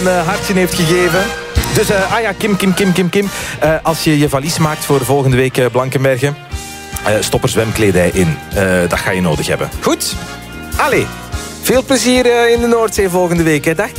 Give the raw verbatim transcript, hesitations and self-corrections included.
een hartje heeft gegeven. Dus, uh, ah ja, Kim, Kim, Kim, Kim, Kim. Uh, als je je valies maakt voor de volgende week uh, Blankenbergen, uh, stop er zwemkledij in. Uh, dat ga je nodig hebben. Goed? Allee, veel plezier uh, in de Noordzee volgende week. Hè. Dag Kim.